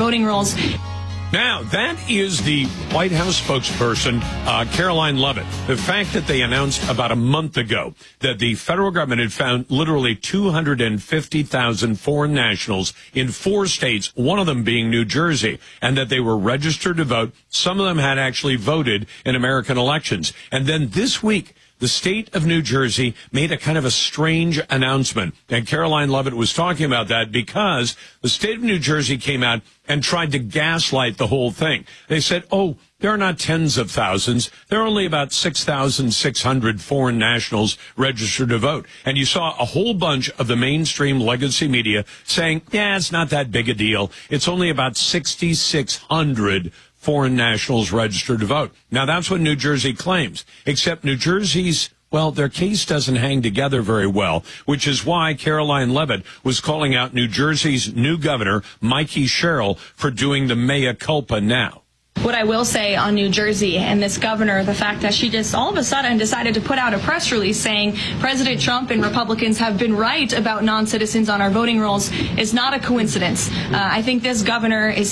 voting rolls. Now, that is the White House spokesperson, Caroline Leavitt. The fact that they announced about a month ago that the federal government had found literally 250,000 foreign nationals in 4 states, one of them being New Jersey, and that they were registered to vote. Some of them had actually voted in American elections. And then this week, the state of New Jersey made a kind of a strange announcement. And Caroline Leavitt was talking about that because the state of New Jersey came out and tried to gaslight the whole thing. They said, oh, there are not tens of thousands. There are only about 6,600 foreign nationals registered to vote. And you saw a whole bunch of the mainstream legacy media saying, yeah, it's not that big a deal. It's only about 6,600 foreign nationals registered to vote. Now, that's what New Jersey claims, except New Jersey's, well, their case doesn't hang together very well, which is why Caroline Leavitt was calling out New Jersey's new governor, Mikey Sherrill, for doing the mea culpa now. What I will say on New Jersey and this governor, the fact that she just all of a sudden decided to put out a press release saying President Trump and Republicans have been right about non-citizens on our voting rolls is not a coincidence. I think this governor is